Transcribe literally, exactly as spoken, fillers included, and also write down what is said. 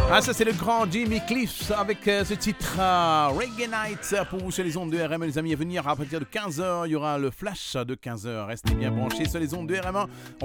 Ah, ça c'est le grand Jimmy Cliff avec euh, ce titre euh, Reggae Night pour vous sur les ondes de R M, les amis. À venir à partir de quinze heures, il y aura le flash de quinze heures. Restez bien branchés sur les ondes de R M. On